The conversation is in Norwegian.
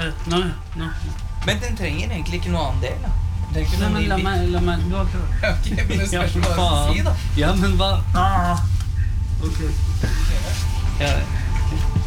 Nei. Men den trenger egentlig ikke noe annen del, da. Nei, men la meg du har prøvd. Ok, men det spørs hva jeg skal si, da. Ja, men hva? Ok. Ja,